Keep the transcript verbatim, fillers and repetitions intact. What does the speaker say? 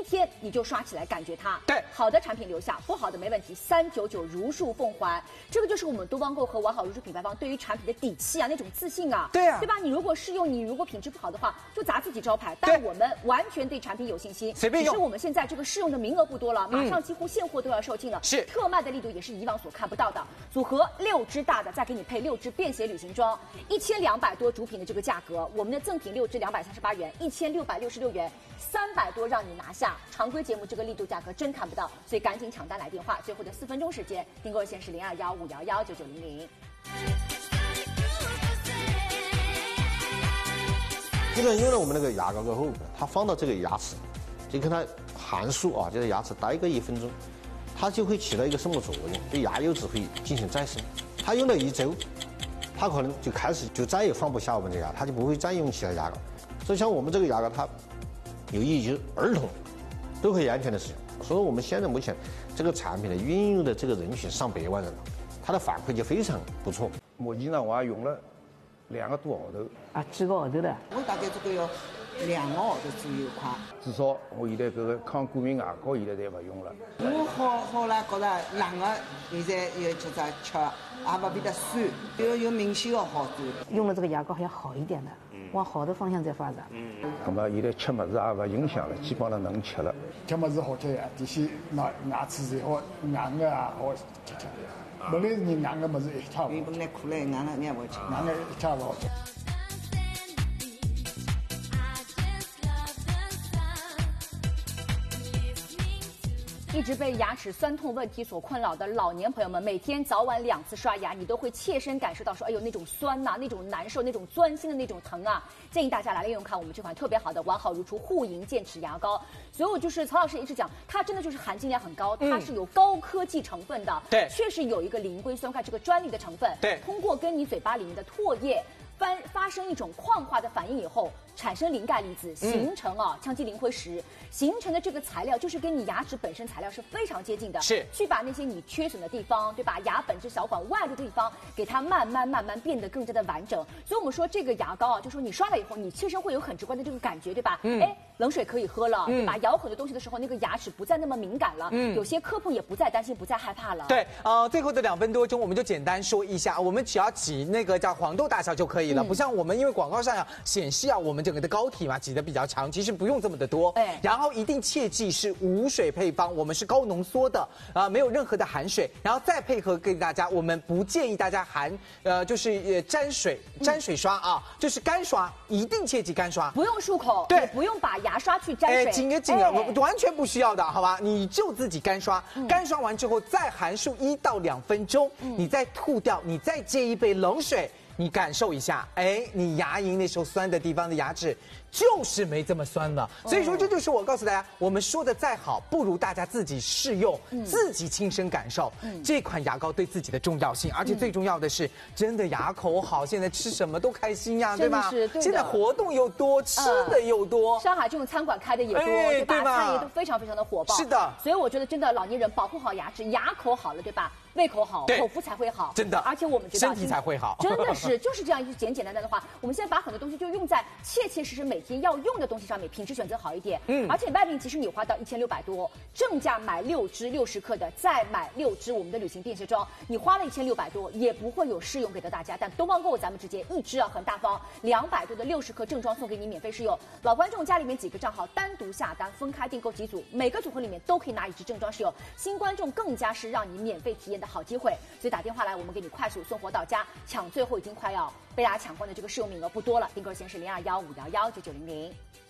天你就刷起来，感觉它。 对， 好的产品留下，不好的没问题，三九九如数奉还。这个就是我们多邦购和完好如初品牌方对于产品的底气啊，那种自信啊。 对啊， 对吧？你如果试用，你如果品质不好的话，就砸自己招牌。但我们完全对产品有信心， 随便用。 只是我们现在这个试用的名额不多了，马上几乎现货都要售罄了。 是， 特卖的力度也是以往所看不到的。组合六支大的，再给你配六支便携旅行装，一千两百多主品的这个价格，我们的赠品六支两百三十八元，一千六百六十六元，三百多让你拿下。常规节目这个力度价格真看不到，所以赶紧抢单来电话，最后的四分钟时间，订购热线是零二幺五幺幺九九零零。 基本用了我们那个牙膏过后，它放到这个牙齿，就跟它含漱啊，就在牙齿待个一分钟，它就会起到一个什么作用？对牙釉质会进行再生。它用了一周，它可能就开始就再也放不下我们的牙，它就不会再用其他牙膏。所以像我们这个牙膏，它有益于儿童都可以安全的使用。所以我们现在目前这个产品的运用的这个人群上百万人了，它的反馈就非常不错。 目前呢，我也用了两个多号头啊，几个号头了。 我大概这个要两个号头左右快。 至少我现在这个抗过敏牙膏现在侪不用了。 我好好了，觉得冷的现在也叫做吃，也不变得酸，有有明显的好处。 用了这个牙膏还要好一点的，往好的方向在发展。 嗯。那么现在吃么子也不影响了，基本上能吃了。 吃么子好吃呀，这些那牙齿最好硬的啊，好吃吃。本来你硬的么子一吃不。 你本来苦嘞，硬的你也不吃。 硬的一吃不好吃。 一直被牙齿酸痛问题所困扰的老年朋友们，每天早晚两次刷牙，你都会切身感受到说，哎呦那种酸呐、啊，那种难受，那种钻心的那种疼啊！建议大家来利用看我们这款特别好的完好如初护龈健齿牙膏。所有就是曹老师一直讲，它真的就是含金量很高，它是有高科技成分的， 对、嗯， 确实有一个磷硅酸钙这个专利的成分， 对， 通过跟你嘴巴里面的唾液发发生一种矿化的反应以后，产生磷钙离子，形成啊羟基磷灰石，形成的这个材料就是跟你牙齿本身材料是非常接近的， 是去把那些你缺损的地方，对吧？牙本质小管外露的地方，给它慢慢慢慢变得更加的完整。所以我们说这个牙膏啊，就说你刷了以后，你切身会有很直观的这个感觉，对吧？嗯，哎，冷水可以喝了，对吧？咬很多东西的时候，那个牙齿不再那么敏感了，嗯，有些磕碰也不再担心，不再害怕了。 对，呃，最后的两分多钟，我们就简单说一下，我们只要挤那个叫黄豆大小就可以了，嗯、不像我们因为广告上呀显示啊，我们整个的膏体嘛挤得比较长，其实不用这么的多。哎，然后一定切记是无水配方，我们是高浓缩的啊，没有任何的含水，然后再配合给大家，我们不建议大家含呃就是呃沾水沾水刷啊，嗯、就是干刷，一定切记干刷， 不用漱口， 对， 也不用把牙刷去沾水， 哎，紧着紧着，哎、完全不需要的，好吧？你就自己干刷，嗯、干刷完之后再含漱一到两分钟，嗯、你再吐掉，你再接一杯冷水。你感受一下，哎，你牙龈那时候酸的地方的牙齿就是没这么酸了。所以说，这就是我告诉大家，我们说的再好，不如大家自己试用，嗯、自己亲身感受、嗯、这款牙膏对自己的重要性。而且最重要的是，嗯、真的牙口好，现在吃什么都开心呀，对吧？ 是，对的。 现在活动又多，吃的又多， 嗯、上海这种餐馆开的也多， 哎、 对吧？ 对吧？ 餐饮都非常非常的火爆。 是的。 所以我觉得，真的老年人保护好牙齿，牙口好了，对吧？胃口好，口福才会好。 真的。 而且我们觉得身体才会好。 真的是，就是这样一句简简单单的话。我们现在把很多东西就用在切切实实每天要用的东西上面，品质选择好一点。嗯，而且外面其实你花到一千六百多，正价买六支六十克的，再买六支我们的旅行便携装，你花了一千六百多，也不会有试用给到大家。但东方购物咱们直接一支啊很大方，两百多的六十克正装送给你免费试用。老观众家里面几个账号单独下单，分开订购几组，每个组合里面都可以拿一支正装试用。新观众更加是让你免费体验的好机会，所以打电话来，我们给你快速送货到家，抢最后已经快要被大家抢光的这个试用名额不多了，订购热线是零二幺五幺幺九九零零。